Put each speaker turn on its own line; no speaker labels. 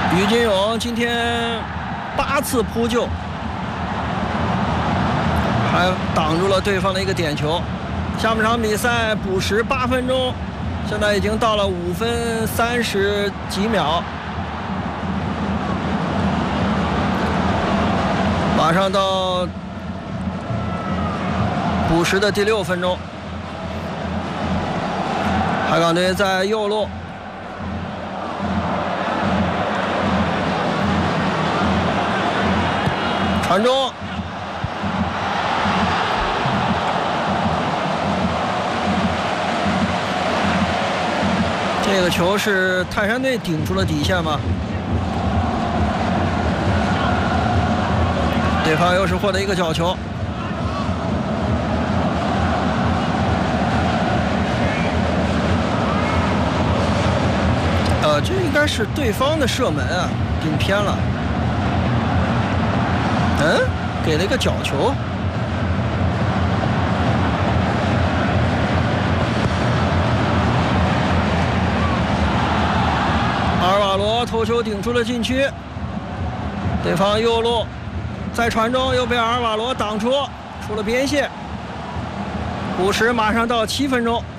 于金勇今天8次扑救，还挡住了对方的一个点球。下半场比赛补时8分钟，现在已经到了5分30几秒，马上到补时的第6分钟。海港队在右路，传中，这个球是泰山队顶出了底线吗？对方又是获得一个角球。这应该是对方的射门啊，顶偏了。给了一个角球。阿尔瓦罗头球顶出了禁区，对方右路再传中，又被阿尔瓦罗挡出了边线。补时马上到7分钟。